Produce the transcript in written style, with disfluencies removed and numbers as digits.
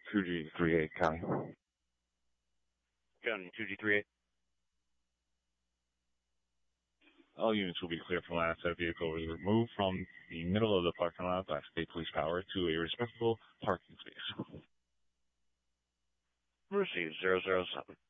2G38 County. County 2G38. All units will be clear from last. That vehicle was removed from the middle of the parking lot by state police power to a respectable parking space. Received 007.